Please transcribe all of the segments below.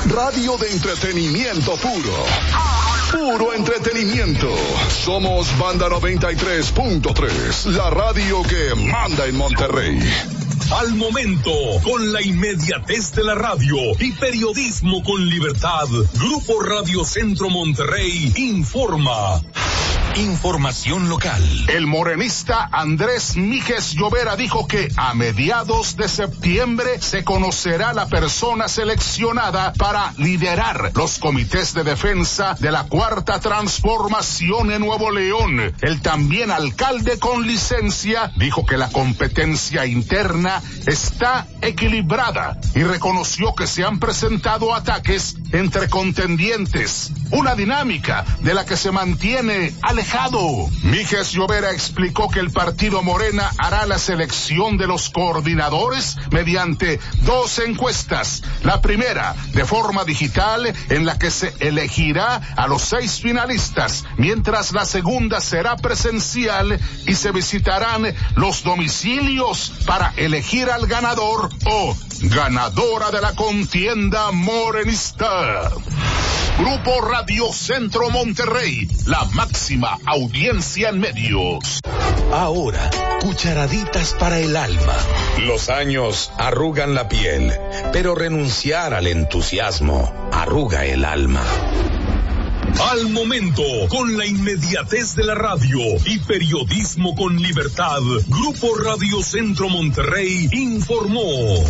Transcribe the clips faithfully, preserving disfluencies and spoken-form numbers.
Radio de entretenimiento puro. Puro entretenimiento. Somos Banda noventa y tres punto tres, la radio que manda en Monterrey. Al momento, con la inmediatez de la radio y periodismo con libertad, Grupo Radio Centro Monterrey informa. Información local. El morenista Andrés Míguez Llovera dijo que a mediados de septiembre se conocerá la persona seleccionada para liderar los comités de defensa de la Cuarta Transformación en Nuevo León. El también alcalde con licencia dijo que la competencia interna está equilibrada y reconoció que se han presentado ataques entre contendientes, una dinámica de la que se mantiene alejado. Míguez Llovera explicó que el partido Morena hará la selección de los coordinadores mediante dos encuestas. La primera, de forma digital, en la que se elegirá a los seis finalistas, mientras la segunda será presencial y se visitarán los domicilios para elegir al ganador o ganadora de la contienda morenista. Grupo Radio Centro Monterrey, la máxima audiencia en medios. Ahora, cucharaditas para el alma. Los años arrugan la piel, pero renunciar al entusiasmo arruga el alma. Al momento, con la inmediatez de la radio y periodismo con libertad, Grupo Radio Centro Monterrey informó.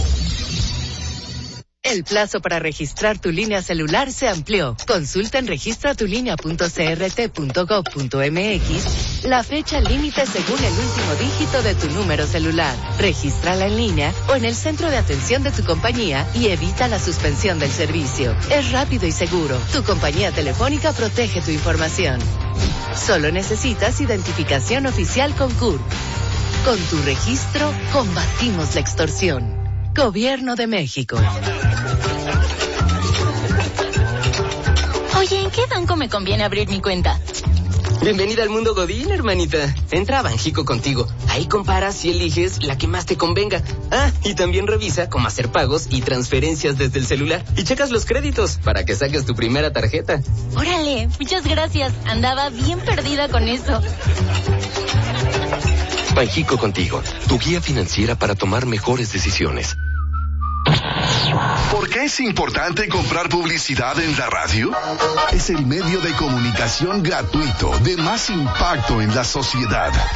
El plazo para registrar tu línea celular se amplió. Consulta en registra tu línea punto c r t punto gov punto m x la fecha límite según el último dígito de tu número celular. Regístrala en línea o en el centro de atención de tu compañía y evita la suspensión del servicio. Es rápido y seguro. Tu compañía telefónica protege tu información. Solo necesitas identificación oficial con C U R P. Con tu registro, combatimos la extorsión. Gobierno de México. Oye, ¿en qué banco me conviene abrir mi cuenta? Bienvenida al mundo Godín, hermanita. Entra a Banjico Contigo. Ahí comparas y eliges la que más te convenga. Ah, y también revisa cómo hacer pagos y transferencias desde el celular. Y checas los créditos para que saques tu primera tarjeta. Órale, muchas gracias. Andaba bien perdida con eso. Banjico Contigo, tu guía financiera para tomar mejores decisiones. ¿Por qué es importante comprar publicidad en la radio? Es el medio de comunicación gratuito de más impacto en la sociedad.